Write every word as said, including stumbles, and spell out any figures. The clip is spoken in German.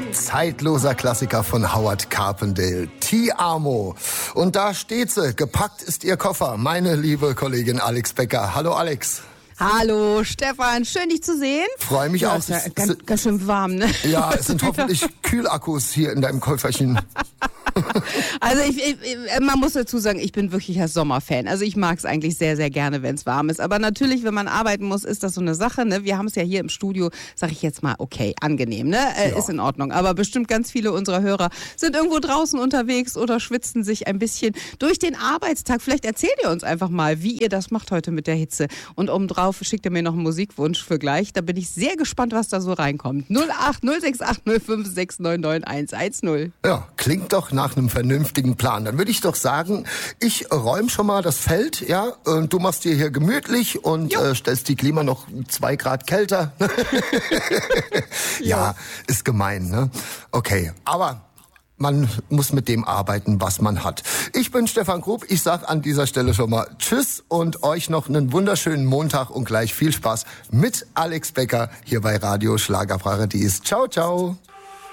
Zeitloser Klassiker von Howard Carpendale, Ti amo. Und da steht sie, gepackt ist ihr Koffer, meine liebe Kollegin Alex Becker. Hallo Alex. Hallo Stefan, schön dich zu sehen. Freue mich ja, auch. Ist ja ganz, ganz schön warm, ne? Ja, es sind hoffentlich Kühlakkus hier in deinem Käuferchen. Also ich, ich, man muss dazu sagen, ich bin wirklicher Sommerfan. Also ich mag es eigentlich sehr, sehr gerne, wenn es warm ist. Aber natürlich, wenn man arbeiten muss, ist das so eine Sache. Ne? Wir haben es ja hier im Studio, sag ich jetzt mal, okay, angenehm, ne? Äh, Ja. Ist in Ordnung. Aber bestimmt ganz viele unserer Hörer sind irgendwo draußen unterwegs oder schwitzen sich ein bisschen durch den Arbeitstag. Vielleicht erzählt ihr uns einfach mal, wie ihr das macht heute mit der Hitze. Und obendrauf schickt ihr mir noch einen Musikwunsch für gleich. Da bin ich sehr gespannt, was da so reinkommt. null acht null sechs acht null fünf sechs neun neun eins eins null. Ja, klingt doch nach einem vernünftigen Plan. Dann würde ich doch sagen, ich räume schon mal das Feld, ja, und du machst dir hier gemütlich und äh, stellst die Klima noch zwei Grad kälter. Ja, ist gemein, ne? Okay, aber man muss mit dem arbeiten, was man hat. Ich bin Stefan Grub, ich sag an dieser Stelle schon mal Tschüss und euch noch einen wunderschönen Montag und gleich viel Spaß mit Alex Becker hier bei Radio Schlagerparadies. Ciao, ciao.